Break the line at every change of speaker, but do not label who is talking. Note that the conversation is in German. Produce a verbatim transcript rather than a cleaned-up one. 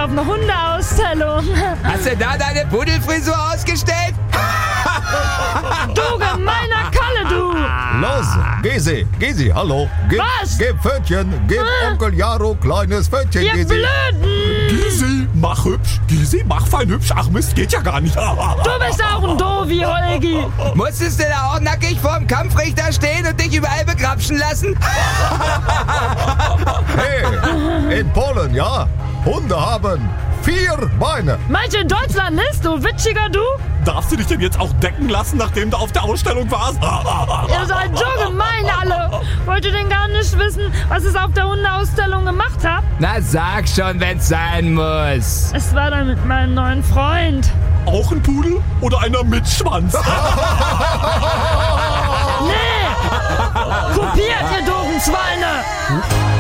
auf eine Hundeausstellung.
Hast du da deine Pudelfrisur ausgestellt?
Du gemeiner Kalle, du!
Los, Gesi, Gesi, hallo. Gib,
Was?
Gib Pfötchen, gib
Ah.
Onkel Jaro kleines Pfötchen,
Ihr
Gesi.
Blöden!
Gysi, mach hübsch. Gysi, mach fein hübsch. Ach Mist, geht ja gar nicht.
Du bist auch ein Dovi, Holgi.
Musstest du da auch nackig vorm Kampfrichter stehen und dich überall begrapschen lassen?
Hey, in Polen, ja, Hunde haben vier Beine.
Meinst du in Deutschland nicht, du witziger du?
Darfst du dich denn jetzt auch decken lassen, nachdem du auf der Ausstellung warst?
Ihr seid so gemein alle. Wollt ihr denn gar nicht wissen, was ich auf der Hundeausstellung gemacht habe?
Na sag schon, wenn's sein muss.
Es war dann mit meinem neuen Freund.
Auch ein Pudel oder einer mit Schwanz?
Nee! Kopiert, ihr doofen Schweine!